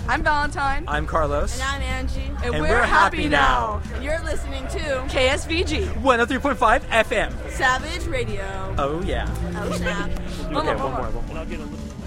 I'm Valentine. I'm Carlos. And I'm Angie. And we're happy now. You're listening to KSVG 103.5 FM. Savage Radio. Oh, yeah. Oh, snap. Okay, one more. I'll get a little.